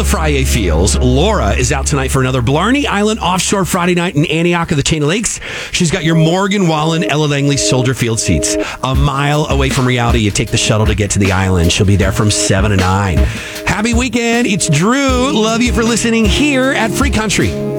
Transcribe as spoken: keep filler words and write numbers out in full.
Friday feels. Laura is out tonight for another Blarney Island offshore Friday night in Antioch of the Chain of Lakes. She's got your Morgan Wallen, Ella Langley Soldier Field seats. A mile away from reality, you take the shuttle to get to the island. She'll be there from seven to nine. Happy weekend. It's Drew. Love you for listening here at Free Country.